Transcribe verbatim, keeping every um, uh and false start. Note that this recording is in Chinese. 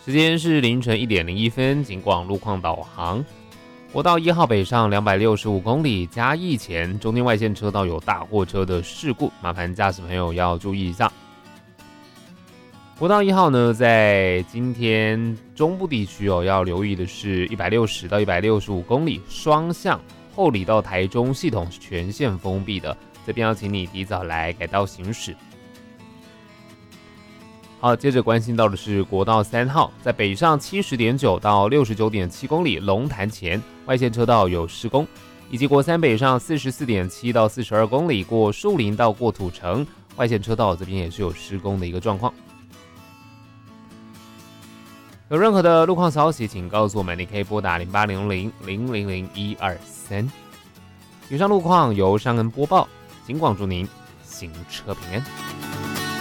时间是凌晨一点零一分，警广路况导航。国道一号北上两百六十五公里，嘉义前中间外线车道有大货车的事故，麻烦驾驶朋友要注意一下。国道一号呢，在今天中部地区哦，要留意的是一百六十到一百六十五公里双向后里到台中系统是全线封闭的，这边要请你提早来改道行驶。好，接着关心到的是国道三号，在北上七十点九到六十九点七公里龙潭前外线车道有施工，以及国三北上四十四点七到四十二公里过树林到过土城外线车道这边也是有施工的一个状况。有任何的路况消息，请告诉我们，你可以拨打零八零零零零零一二三。以上路况由尚恩播报，警广祝您行车平安。